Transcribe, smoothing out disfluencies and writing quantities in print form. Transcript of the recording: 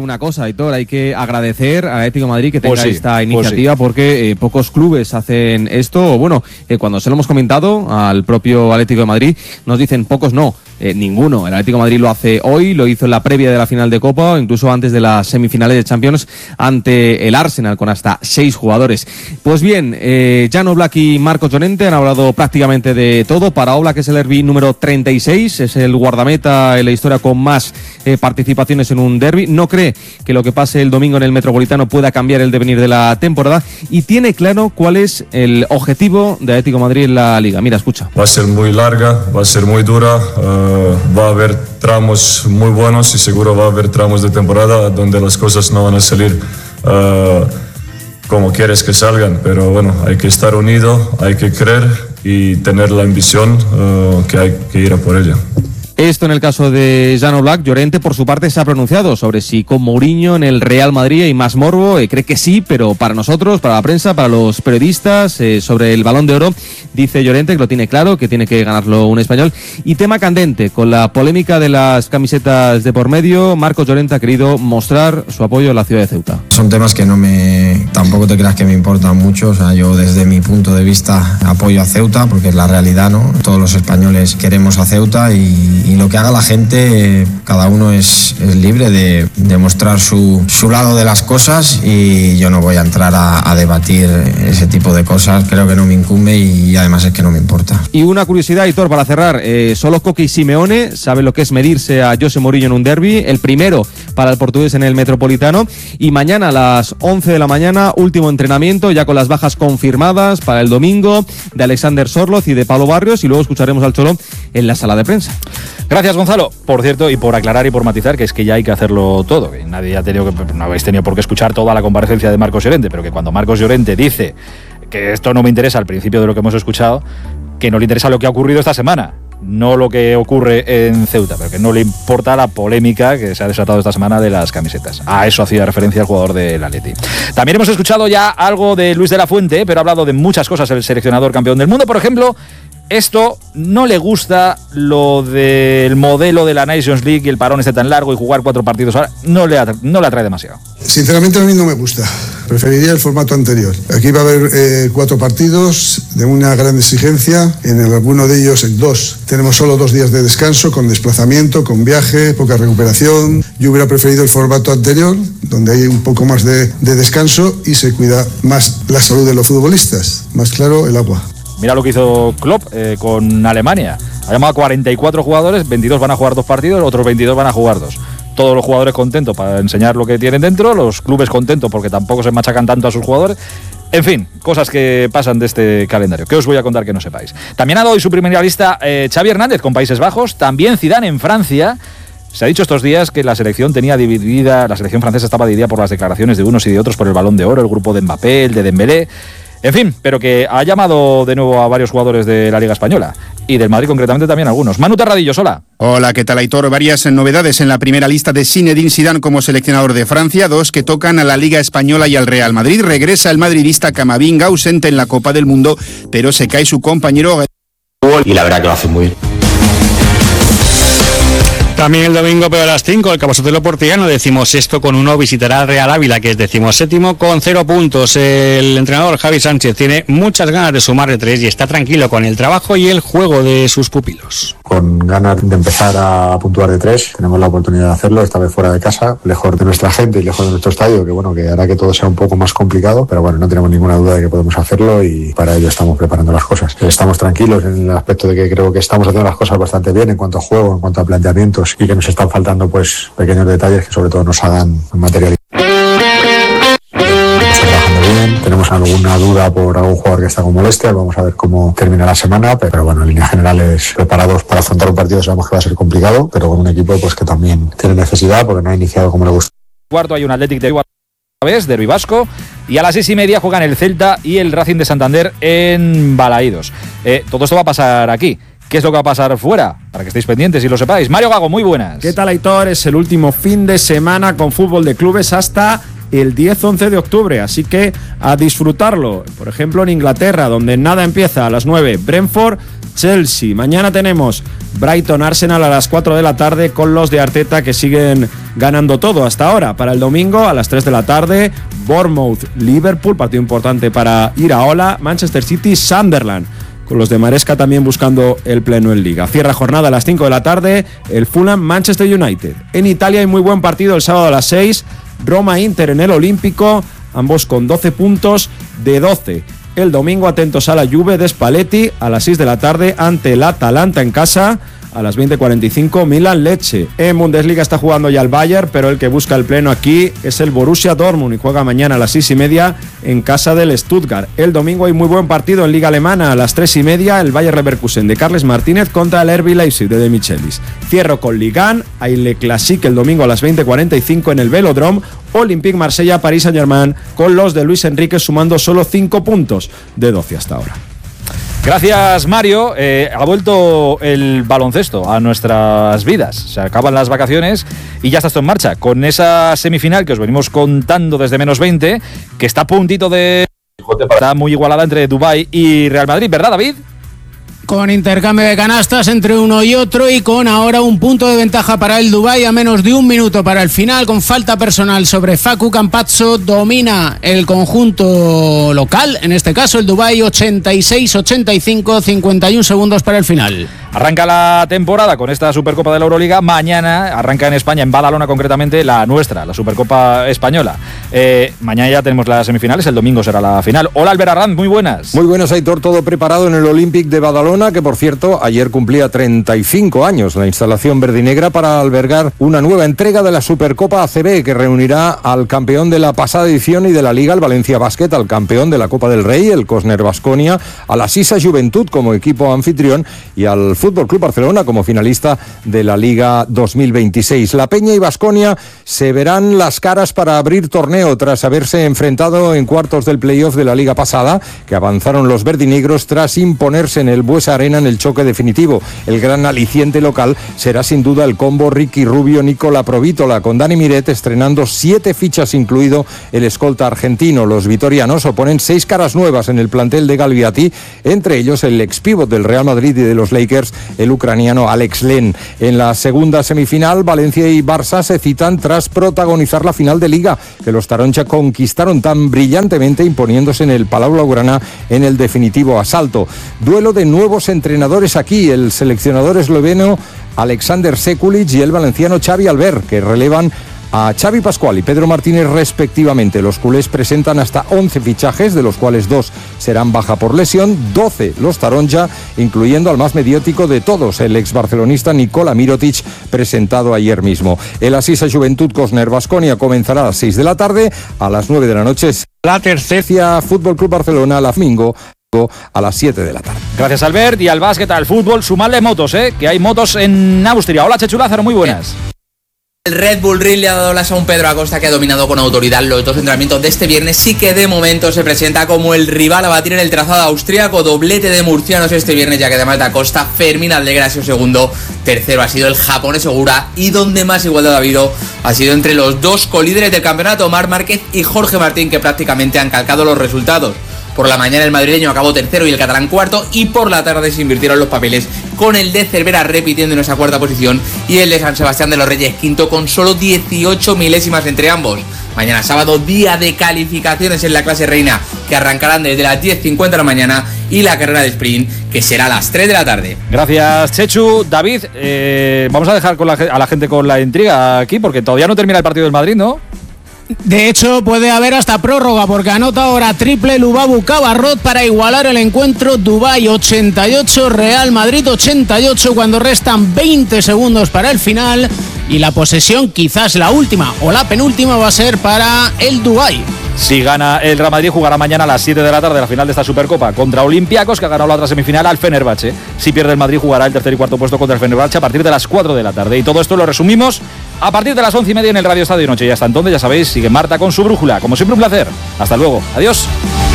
una cosa, Aitor, hay que agradecer al Atlético de Madrid que tenga esta iniciativa, porque pocos clubes hacen esto. Bueno, cuando se lo hemos comentado al propio Atlético de Madrid, nos dicen pocos no. Ninguno. El Atlético de Madrid lo hace hoy, lo hizo en la previa de la final de Copa, o incluso antes de las semifinales de Champions ante el Arsenal, con hasta 6 jugadores. Pues bien, Jan Oblak y Marcos Llorente han hablado prácticamente de todo. Para Oblak es el derbi número 36, es el guardameta en la historia con más participaciones en un derbi. No cree que lo que pase el domingo en el Metropolitano pueda cambiar el devenir de la temporada, y tiene claro cuál es el objetivo de Atlético de Madrid en la Liga. Mira, escucha. Va a ser muy larga, va a ser muy dura. Va a haber tramos muy buenos y seguro va a haber tramos de temporada donde las cosas no van a salir como quieres que salgan, pero bueno, hay que estar unido, hay que creer y tener la ambición que hay que ir a por ella. Esto en el caso de Jan Oblak. Llorente, por su parte, se ha pronunciado sobre si con Mourinho en el Real Madrid hay más morbo. Cree que sí, pero para nosotros, para la prensa, para los periodistas, sobre el Balón de Oro, dice Llorente que lo tiene claro, que tiene que ganarlo un español. Y tema candente, con la polémica de las camisetas de por medio, Marcos Llorente ha querido mostrar su apoyo a la ciudad de Ceuta. Son temas que tampoco te creas que me importan mucho. O sea, yo desde mi punto de vista apoyo a Ceuta, porque es la realidad, ¿no? Todos los españoles queremos a Ceuta, y lo que haga la gente, cada uno es libre de mostrar su lado de las cosas, y yo no voy a entrar a debatir ese tipo de cosas. Creo que no me incumbe, y además es que no me importa. Y una curiosidad, Aitor, para cerrar, solo Coque y Simeone saben lo que es medirse a José Mourinho en un derbi, el primero para el portugués en el Metropolitano, y mañana a las 11 de la mañana, último entrenamiento, ya con las bajas confirmadas para el domingo, de Alexander Sorloz y de Pablo Barrios, y luego escucharemos al Cholo en la sala de prensa. Gracias, Gonzalo. Por cierto, y por aclarar y por matizar, que es que ya hay que hacerlo todo, que nadie ha tenido no habéis tenido por qué escuchar toda la comparecencia de Marcos Llorente, pero que cuando Marcos Llorente dice que esto no me interesa al principio de lo que hemos escuchado, que no le interesa lo que ha ocurrido esta semana, no lo que ocurre en Ceuta, pero que no le importa la polémica que se ha desatado esta semana de las camisetas. A eso hacía referencia el jugador del Atleti. También hemos escuchado ya algo de Luis de la Fuente, pero ha hablado de muchas cosas el seleccionador campeón del mundo. Por ejemplo, esto no le gusta, lo del modelo de la Nations League y el parón este tan largo y jugar 4 partidos ahora, no le atrae demasiado. Sinceramente a mí no me gusta, preferiría el formato anterior. Aquí va a haber 4 partidos de una gran exigencia, en alguno de ellos, en 2, tenemos solo 2 días de descanso, con desplazamiento, con viaje, poca recuperación. Yo hubiera preferido el formato anterior, donde hay un poco más de descanso y se cuida más la salud de los futbolistas, más claro el agua. Mira lo que hizo Klopp con Alemania. Ha llamado a 44 jugadores, 22 van a jugar 2 partidos, otros 22 van a jugar 2. Todos los jugadores contentos para enseñar lo que tienen dentro, los clubes contentos porque tampoco se machacan tanto a sus jugadores. En fin, cosas que pasan de este calendario, que os voy a contar que no sepáis. También ha dado hoy su primera lista Xavi Hernández con Países Bajos, también Zidane en Francia. Se ha dicho estos días que la selección francesa estaba dividida por las declaraciones de unos y de otros por el Balón de Oro, el grupo de Mbappé, el de Dembélé. En fin, pero que ha llamado de nuevo a varios jugadores de la Liga Española y del Madrid concretamente también algunos. Manu Terradillos, hola. Hola, ¿qué tal, Aitor? Varias novedades en la primera lista de Zinedine Zidane como seleccionador de Francia, 2 que tocan a la Liga Española y al Real Madrid. Regresa el madridista Camavinga, ausente en la Copa del Mundo, pero se cae su compañero y la verdad que lo hace muy bien. También el domingo, pero a las 5, el Cabosotelo Portillano, 16º con 1, visitará al Real Ávila, que es 17º con 0 puntos. El entrenador Javi Sánchez tiene muchas ganas de sumarle 3 y está tranquilo con el trabajo y el juego de sus pupilos. Con ganas de empezar a puntuar de 3, tenemos la oportunidad de hacerlo, esta vez fuera de casa, lejos de nuestra gente y lejos de nuestro estadio, que hará que todo sea un poco más complicado, pero bueno, no tenemos ninguna duda de que podemos hacerlo y para ello estamos preparando las cosas. Estamos tranquilos en el aspecto de que creo que estamos haciendo las cosas bastante bien en cuanto a juego, en cuanto a planteamientos, y que nos están faltando pues pequeños detalles que sobre todo nos hagan materializar. Tenemos alguna duda por algún jugador que está con molestia, vamos a ver cómo termina la semana, pero bueno, en líneas generales preparados para afrontar un partido. Sabemos que va a ser complicado, pero con un equipo pues que también tiene necesidad porque no ha iniciado como le gusta. Cuarto hay un Athletic de derbi vasco, y a las 6:30 juegan el Celta y el Racing de Santander en Balaídos. Todo esto va a pasar aquí. ¿Qué es lo que va a pasar fuera? Para que estéis pendientes y lo sepáis. Mario Gago, muy buenas. ¿Qué tal, Aitor? Es el último fin de semana con fútbol de clubes hasta el 10-11 de octubre, así que a disfrutarlo. Por ejemplo, en Inglaterra, donde nada empieza a las 9, Brentford, Chelsea. Mañana tenemos Brighton-Arsenal a las 4 de la tarde con los de Arteta que siguen ganando todo hasta ahora. Para el domingo a las 3 de la tarde, Bournemouth-Liverpool, partido importante para Iraola. Manchester City-Sunderland, con los de Maresca también buscando el pleno en Liga. Cierra jornada a las 5 de la tarde, el Fulham-Manchester United. En Italia hay muy buen partido el sábado a las 6, Roma-Inter en el Olímpico, ambos con 12 puntos de 12. El domingo atentos a la Juve de Spalletti a las 6 de la tarde ante el Atalanta en casa. A las 20:45 Milan-Lecce. En Bundesliga está jugando ya el Bayern, pero el que busca el pleno aquí es el Borussia Dortmund y juega mañana a las 6:30 en casa del Stuttgart. El domingo hay muy buen partido en Liga Alemana a las 3:30, el Bayer Leverkusen de Carles Martínez contra el RB Leipzig de De Michelis. Cierro con Ligue 1, hay Le Classique el domingo a las 20:45 en el Velodrome. Olympique Marsella, Paris Saint-Germain con los de Luis Enrique sumando solo 5 puntos de 12 hasta ahora. Gracias, Mario. Ha vuelto el baloncesto a nuestras vidas. Se acaban las vacaciones y ya está esto en marcha. Con esa semifinal que os venimos contando desde -20, que está a puntito de... Está muy igualada entre Dubái y Real Madrid, ¿verdad, David? Con intercambio de canastas entre uno y otro y con ahora un punto de ventaja para el Dubái a menos de un minuto para el final, con falta personal sobre Facu Campazzo, domina el conjunto local, en este caso el Dubái, 86-85, 51 segundos para el final. Arranca la temporada con esta Supercopa de la Euroliga. Mañana arranca en España, en Badalona concretamente, la nuestra, la Supercopa Española. Mañana ya tenemos las semifinales, el domingo será la final. Hola, Albert Arranz, muy buenas. Muy buenas, Aitor, todo preparado en el Olympic de Badalona, que por cierto, ayer cumplía 35 años la instalación verdinegra para albergar una nueva entrega de la Supercopa ACB, que reunirá al campeón de la pasada edición y de la Liga, el Valencia Basket, al campeón de la Copa del Rey, el Cosner Baskonia, a la Sisa Juventud como equipo anfitrión y al Fútbol Club Barcelona como finalista de la Liga 2026. La Peña y Baskonia se verán las caras para abrir torneo tras haberse enfrentado en cuartos del playoff de la Liga pasada, que avanzaron los verdinegros tras imponerse en el Buesa Arena en el choque definitivo. El gran aliciente local será sin duda el combo Ricky Rubio Nicola Provítola, con Dani Miret estrenando 7 fichas, incluido el escolta argentino. Los vitorianos oponen 6 caras nuevas en el plantel de Galviati, entre ellos el ex pívot del Real Madrid y de los Lakers, el ucraniano Alex Len. En la segunda semifinal, Valencia y Barça se citan tras protagonizar la final de Liga, que los Taroncha conquistaron tan brillantemente, imponiéndose en el Palau Blaugrana en el definitivo asalto. Duelo de nuevos entrenadores aquí, el seleccionador esloveno Alexander Sekulic y el valenciano Xavi Albert, que relevan a Xavi Pascual y Pedro Martínez respectivamente. Los culés presentan hasta 11 fichajes, de los cuales 2 serán baja por lesión, 12 los Taronja, incluyendo al más mediático de todos, el ex barcelonista Nikola Mirotic, presentado ayer mismo. El Asisa Juventud Cosner Baskonia comenzará a las 6 de la tarde, a las 9 de la noche la tercera Fútbol Club Barcelona, la domingo a las 7 de la tarde. Gracias, Albert. Y al básquet, al fútbol, sumadle motos, que hay motos en Austria. Hola, Chechu Lázaro, muy buenas. El Red Bull Ring le ha dado las a un Pedro Acosta que ha dominado con autoridad los 2 entrenamientos de este viernes y que de momento se presenta como el rival a batir en el trazado austríaco. Doblete de murcianos este viernes, ya que además de Acosta, Fermín Alegra ha sido segundo, tercero ha sido el japonés Segura, y donde más igualdad ha habido ha sido entre los 2 colíderes del campeonato, Marc Márquez y Jorge Martín, que prácticamente han calcado los resultados. Por la mañana el madrileño acabó tercero y el catalán cuarto, y por la tarde se invirtieron los papeles, con el de Cervera repitiendo en esa cuarta posición y el de San Sebastián de los Reyes quinto, con solo 18 milésimas entre ambos. Mañana sábado, día de calificaciones en la clase reina, que arrancarán desde las 10:50 de la mañana, y la carrera de sprint, que será a las 3 de la tarde. Gracias, Chechu. David, vamos a dejar a la gente con la intriga aquí, porque todavía no termina el partido del Madrid, ¿no? De hecho, puede haber hasta prórroga, porque anota ahora triple Lubabu Cabarrot para igualar el encuentro. Dubái 88, Real Madrid 88, cuando restan 20 segundos para el final, y la posesión, quizás la última o la penúltima, va a ser para el Dubái. Si gana el Real Madrid, jugará mañana a las 7 de la tarde la final de esta Supercopa contra Olympiacos, que ha ganado la otra semifinal al Fenerbahce. Si pierde el Madrid, jugará el tercer y cuarto puesto contra el Fenerbahce a partir de las 4 de la tarde. Y todo esto lo resumimos a partir de las 11:30 en el Radio Estadio Noche. Y hasta entonces, ya sabéis, sigue Marta con su brújula. Como siempre, un placer. Hasta luego. Adiós.